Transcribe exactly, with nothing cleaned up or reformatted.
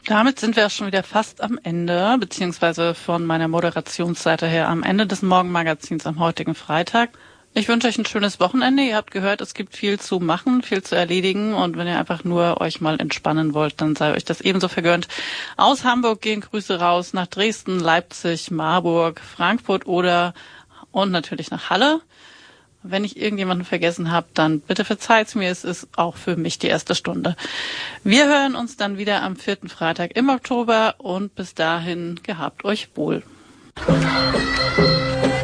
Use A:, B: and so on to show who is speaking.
A: Damit sind wir auch schon wieder fast am Ende, beziehungsweise von meiner Moderationsseite her am Ende des Morgenmagazins am heutigen Freitag. Ich wünsche euch ein schönes Wochenende. Ihr habt gehört, es gibt viel zu machen, viel zu erledigen. Und wenn ihr einfach nur euch mal entspannen wollt, dann sei euch das ebenso vergönnt. Aus Hamburg gehen Grüße raus nach Dresden, Leipzig, Marburg, Frankfurt oder und natürlich nach Halle. Wenn ich irgendjemanden vergessen habe, dann bitte verzeiht's mir. Es ist auch für mich die erste Stunde. Wir hören uns dann wieder am vierten Freitag im Oktober. Und bis dahin, gehabt euch wohl.